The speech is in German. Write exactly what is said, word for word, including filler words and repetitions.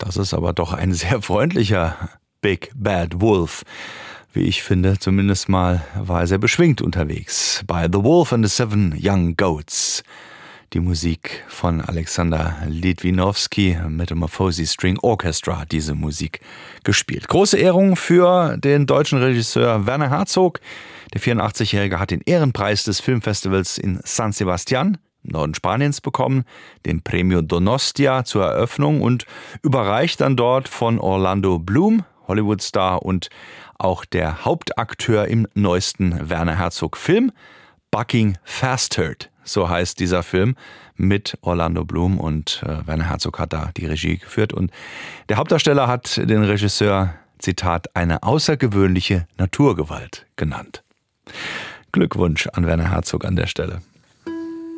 Das ist aber doch ein sehr freundlicher Big Bad Wolf. Wie ich finde, zumindest mal war er sehr beschwingt unterwegs. Bei The Wolf and the Seven Young Goats. Die Musik von Alexander Litwinowski Metamorphosis String Orchestra hat diese Musik gespielt. Große Ehrung für den deutschen Regisseur Werner Herzog. Der vierundachtzigjährige hat den Ehrenpreis des Filmfestivals in San Sebastián im Norden Spaniens bekommen, den Premio Donostia zur Eröffnung und überreicht dann dort von Orlando Bloom, Hollywood-Star und auch der Hauptakteur im neuesten Werner Herzog-Film, Bucking Fasterd. So heißt dieser Film mit Orlando Bloom und äh, Werner Herzog hat da die Regie geführt. Und der Hauptdarsteller hat den Regisseur, Zitat, eine außergewöhnliche Naturgewalt genannt. Glückwunsch an Werner Herzog an der Stelle.